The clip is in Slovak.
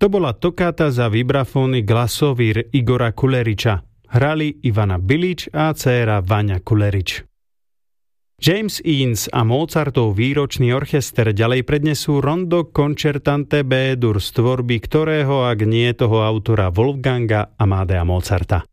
To bola tokáta za vibrafóny Glasovír Igora Kuleriča. Hrali Ivana Bilič a dcéra Vania Kulerič. James Eanes a Mozartov výročný orchester ďalej prednesú Rondo Concertante B-dur z tvorby ktorého, ak nie toho autora Wolfganga Amadea Mozarta.